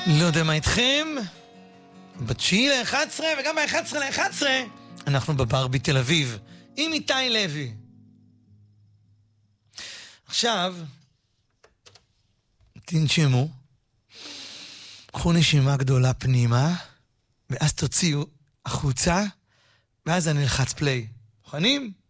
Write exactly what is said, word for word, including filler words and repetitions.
לא יודע מה איתכם, בתשיעי ל-אחת עשרה וגם ב-אחת עשרה ל-אחת עשרה אנחנו בבר בתל אביב עם איתי לוי. עכשיו תנשמו, קחו נשימה גדולה פנימה ואז תוציאו החוצה ואז אני אלחץ פליי. מוכנים?